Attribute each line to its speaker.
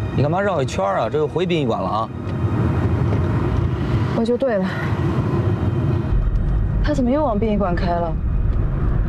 Speaker 1: 你干嘛绕一圈啊？这又回殡仪馆了啊？
Speaker 2: 我就对了，他怎么又往殡仪馆开了？